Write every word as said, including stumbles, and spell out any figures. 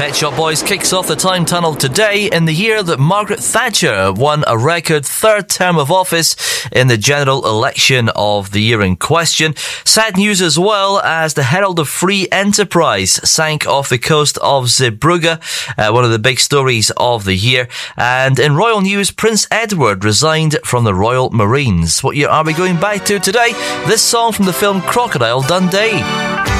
Pet Shop Boys kicks off the time tunnel today in the year that Margaret Thatcher won a record third term of office in the general election of the year in question. Sad news as well, as the Herald of Free Enterprise sank off the coast of Zeebrugge, uh, one of the big stories of the year. And in royal news, Prince Edward resigned from the Royal Marines. What year are we going back to today? This song from the film Crocodile Dundee.